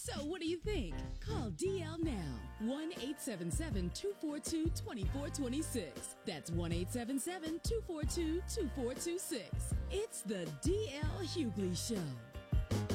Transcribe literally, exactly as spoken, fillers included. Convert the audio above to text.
So what do you think? Call D L now. one eight seven seven, two four two, two four two six. That's one eight seven seven, two four two, two four two six. It's the D L Hughley Show.